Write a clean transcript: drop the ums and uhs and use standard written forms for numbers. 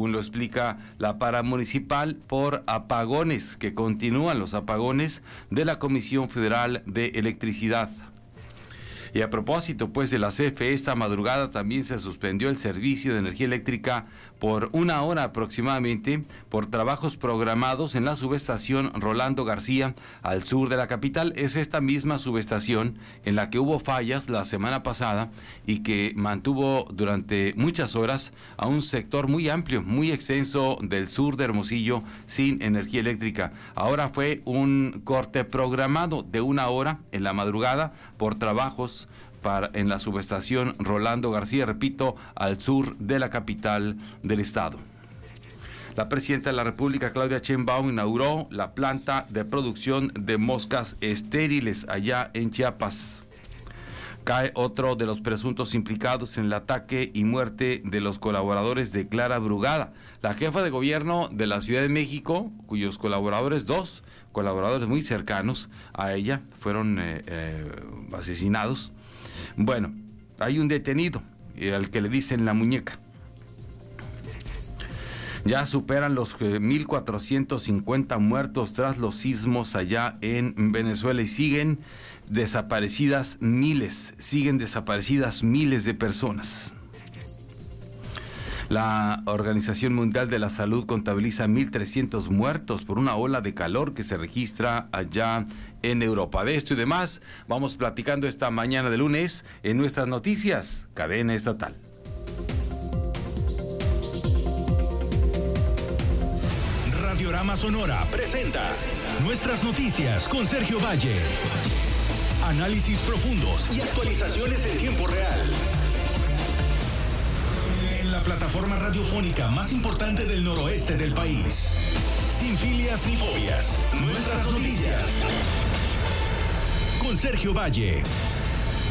según lo explica la paramunicipal, por apagones, que continúan los apagones de la Comisión Federal de Electricidad. Y a propósito, pues, de la CFE, esta madrugada también se suspendió el servicio de energía eléctrica por 1 hora aproximadamente por trabajos programados en la subestación Rolando García, al sur de la capital. Es esta misma subestación en la que hubo fallas la semana pasada y que mantuvo durante muchas horas a un sector muy amplio, muy extenso del sur de Hermosillo sin energía eléctrica. Ahora fue un corte programado de 1 hora en la madrugada por trabajos en la subestación Rolando García, repito, al sur de la capital del estado. La presidenta de la República, Claudia Sheinbaum, inauguró la planta de producción de moscas estériles allá en Chiapas. Cae otro de los presuntos implicados en el ataque y muerte de los colaboradores de Clara Brugada, la jefa de gobierno de la Ciudad de México, cuyos colaboradores, 2 colaboradores muy cercanos a ella, fueron asesinados. Bueno, hay un detenido, al que le dicen la muñeca. Ya superan los 1,450 muertos tras los sismos allá en Venezuela y siguen desaparecidas miles de personas. La Organización Mundial de la Salud contabiliza 1,300 muertos por una ola de calor que se registra allá en Europa. De esto y demás vamos platicando esta mañana de lunes en nuestras noticias, Cadena Estatal. Radiorama Sonora presenta Nuestras Noticias con Sergio Valle. Análisis profundos y actualizaciones en tiempo real. En la plataforma radiofónica más importante del noroeste del país. Sin filias ni fobias. Nuestras Noticias. Con Sergio Valle.